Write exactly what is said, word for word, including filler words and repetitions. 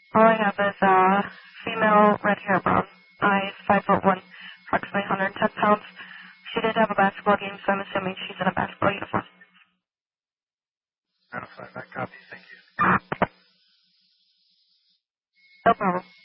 All I have is uh, female red hair brown, eyes, five foot one, approximately one hundred ten pounds. She did have a basketball game, so I'm assuming she's in a basketball uniform. Verify that copy. Thank you. No problem.